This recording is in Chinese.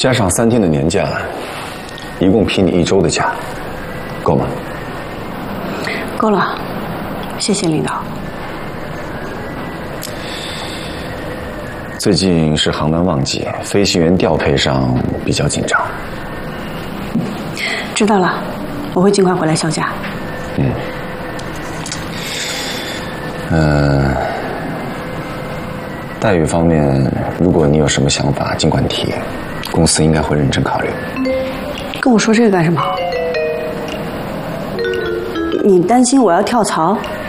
加上3天的年假，一共批你1周的假，够吗？ 够了，谢谢领导。 最近是航班旺季，飞行员调配上比较紧张。 知道了，我会尽快回来销假。 待遇方面，如果你有什么想法，尽管提，公司应该会认真考虑。 跟我说这个干什么？你担心我要跳槽？